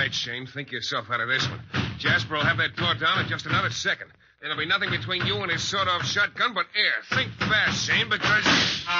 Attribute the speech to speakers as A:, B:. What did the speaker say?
A: right, Shane. Think yourself out of this one. Jasper will have that door down in just another second. There'll be nothing between you and his sawed-off shotgun but air. Think fast, Shane, because...